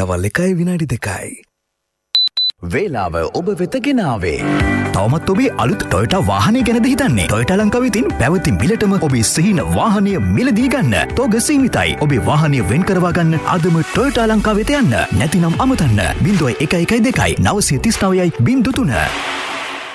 දවල් 1:02. වේලාව ඔබ වෙත ගෙනාවේ. තවමත් ඔබේ අලුත් ටොයෝටා වාහනය ගැනද හිතන්නේ? ටොයෝටා ලංකාව විසින් පැවති මිලටම ඔබේ සිහින වාහනය මිලදී ගන්න. තෝග සීමිතයි. ඔබේ වාහනය වෙන් කරවා ගන්න අදම ටොයෝටා ලංකාව වෙත යන්න. නැතිනම් අමතන්න 0112 939 03.